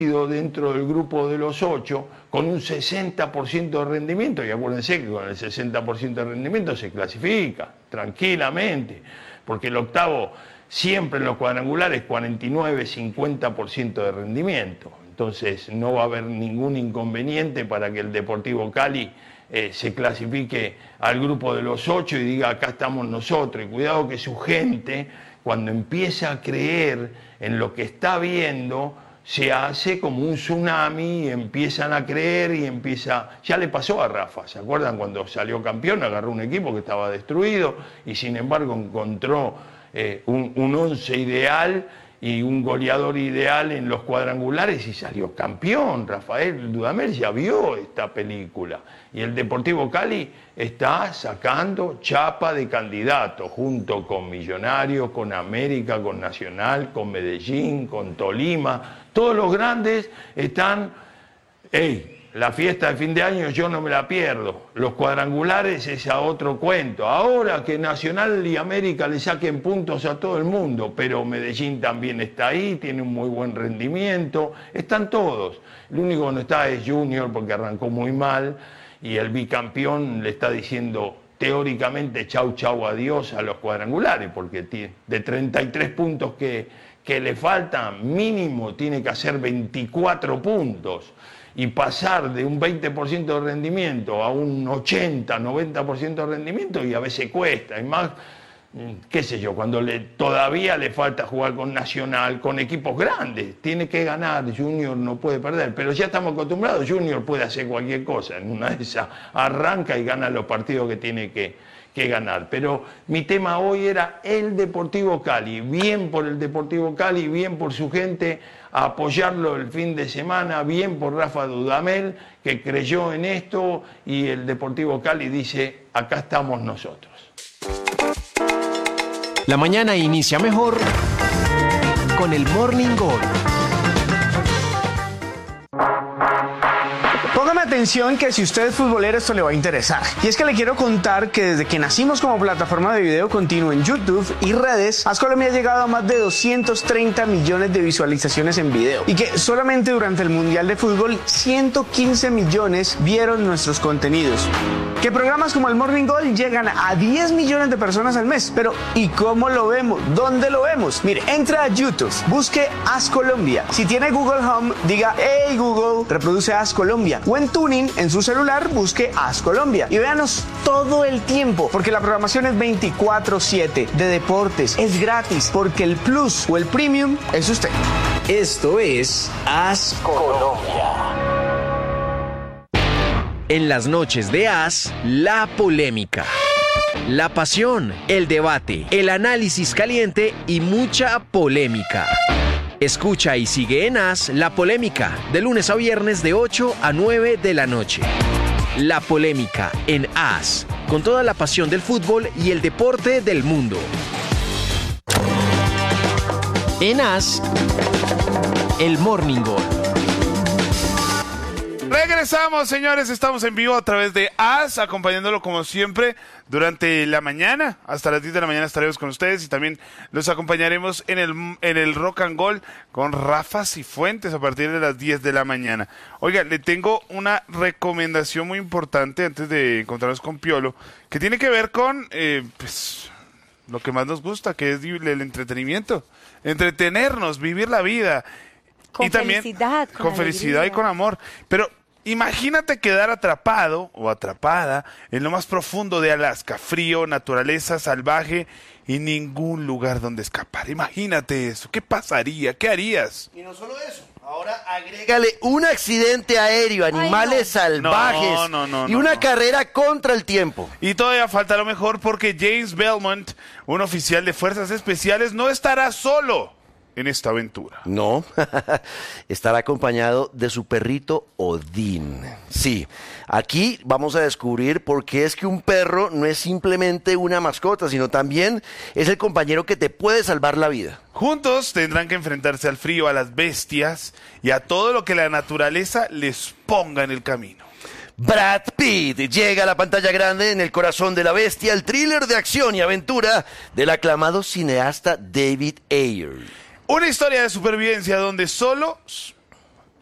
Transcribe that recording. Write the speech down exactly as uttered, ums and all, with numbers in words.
dentro del grupo de los ocho con un sesenta por ciento de rendimiento, y acuérdense que con el sesenta por ciento de rendimiento se clasifica tranquilamente, porque el octavo siempre en los cuadrangulares cuarenta y nueve, cincuenta por ciento de rendimiento, entonces no va a haber ningún inconveniente para que el Deportivo Cali eh, se clasifique al grupo de los ocho y diga acá estamos nosotros, y cuidado que su gente cuando empieza a creer en lo que está viendo se hace como un tsunami y empiezan a creer y empieza... Ya le pasó a Rafa, ¿se acuerdan? Cuando salió campeón agarró un equipo que estaba destruido y sin embargo encontró eh, un, un once ideal y un goleador ideal en los cuadrangulares y salió campeón. Rafael Dudamel ya vio esta película y el Deportivo Cali está sacando chapa de candidato junto con Millonarios, con América, con Nacional, con Medellín, con Tolima. Todos los grandes están, hey, la fiesta de fin de año yo no me la pierdo, los cuadrangulares es a otro cuento. Ahora que Nacional y América le saquen puntos a todo el mundo, pero Medellín también está ahí, tiene un muy buen rendimiento, están todos. El único que no está es Junior porque arrancó muy mal y el bicampeón le está diciendo teóricamente chau chau adiós a los cuadrangulares, porque de treinta y tres puntos que, que le faltan, mínimo tiene que hacer veinticuatro puntos. Y pasar de un veinte por ciento de rendimiento a un ochenta, noventa por ciento de rendimiento y a veces cuesta. Y más, qué sé yo, cuando le, todavía le falta jugar con Nacional, con equipos grandes. Tiene que ganar, Junior no puede perder. Pero ya estamos acostumbrados, Junior puede hacer cualquier cosa. En una de esas arranca y gana los partidos que tiene que, que ganar. Pero mi tema hoy era el Deportivo Cali. Bien por el Deportivo Cali, bien por su gente, a apoyarlo el fin de semana, bien por Rafa Dudamel, que creyó en esto, y el Deportivo Cali dice, acá estamos nosotros. La mañana inicia mejor con el Morning Gol. Póngame atención que si usted es futbolero esto le va a interesar. Y es que le quiero contar que desde que nacimos como plataforma de video continuo en YouTube y redes, AS Colombia ha llegado a más de doscientos treinta millones de visualizaciones en video. Y que solamente durante el Mundial de Fútbol ciento quince millones vieron nuestros contenidos. Que programas como el Morning Gol llegan a diez millones de personas al mes. Pero ¿y cómo lo vemos? ¿Dónde lo vemos? Mire, entra a YouTube, busque AS Colombia. Si tiene Google Home, diga, hey Google, reproduce AS Colombia. O en Tuning, en su celular, busque AS Colombia. Y véanos todo el tiempo, porque la programación es veinticuatro siete, de deportes, es gratis, porque el Plus o el Premium es usted. Esto es AS Colombia. En las noches de AS, la polémica, la pasión, el debate, el análisis caliente y mucha polémica. Escucha y sigue en AS La Polémica, de lunes a viernes de ocho a nueve de la noche. La Polémica en AS, con toda la pasión del fútbol y el deporte del mundo. En AS, el Morning Gol. Regresamos, señores, estamos en vivo a través de AS, acompañándolo como siempre durante la mañana, hasta las diez de la mañana estaremos con ustedes y también los acompañaremos en el, en el Rock and Roll con Rafa Cifuentes a partir de las diez de la mañana. Oiga, le tengo una recomendación muy importante antes de encontrarnos con Piolo, que tiene que ver con eh, pues, lo que más nos gusta, que es el entretenimiento, entretenernos, vivir la vida. Con y también felicidad, con, con felicidad y con amor. Pero imagínate quedar atrapado o atrapada en lo más profundo de Alaska, frío, naturaleza salvaje y ningún lugar donde escapar. Imagínate eso. ¿Qué pasaría? ¿Qué harías? Y no solo eso. Ahora agrégale un accidente aéreo, animales Ay, no. salvajes no, no, no, y no, una no. carrera contra el tiempo. Y todavía falta lo mejor porque James Belmont, un oficial de fuerzas especiales, no estará solo en esta aventura. No, estará acompañado de su perrito Odín. Sí, aquí vamos a descubrir por qué es que un perro no es simplemente una mascota, sino también es el compañero que te puede salvar la vida. Juntos tendrán que enfrentarse al frío, a las bestias y a todo lo que la naturaleza les ponga en el camino. Brad Pitt llega a la pantalla grande en El corazón de la bestia, el thriller de acción y aventura del aclamado cineasta David Ayer. Una historia de supervivencia donde solo